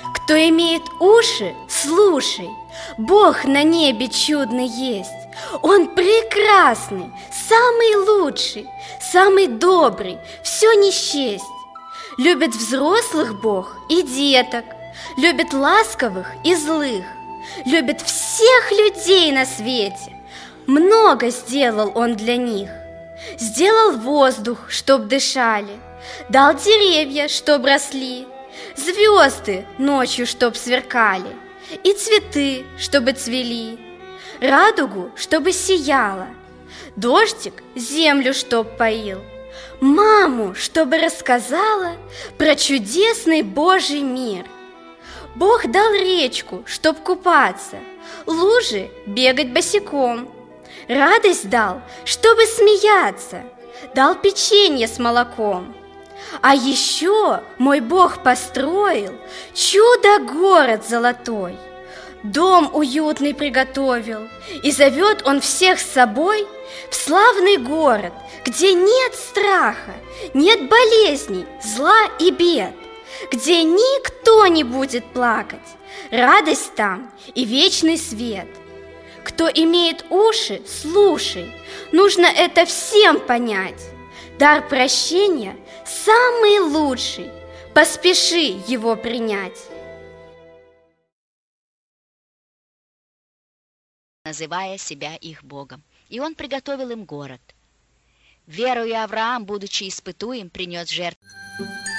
Кто имеет уши, слушай, Бог на небе чудный есть. Он прекрасный, самый лучший, самый добрый, все не счесть. Любит взрослых Бог и деток, любит ласковых и злых, любит всех людей на свете. Много сделал Он для них. Сделал воздух, чтоб дышали, дал деревья, чтоб росли, звезды ночью, чтоб сверкали, и цветы, чтобы цвели, радугу, чтобы сияла, дождик землю, чтоб поил, маму, чтобы рассказала про чудесный Божий мир. Бог дал речку, чтоб купаться, лужи бегать босиком, радость дал, чтобы смеяться, дал печенье с молоком. А еще мой Бог построил чудо-город золотой, дом уютный приготовил, и зовет Он всех с собой в славный город, где нет страха, нет болезней, зла и бед, где никто не будет плакать, радость там и вечный свет. Кто имеет уши, слушай, нужно это всем понять. Дар прощения самый лучший, поспеши его принять. Называя себя их Богом, и Он приготовил им город. Верою Авраам, будучи испытуем, принес жертву.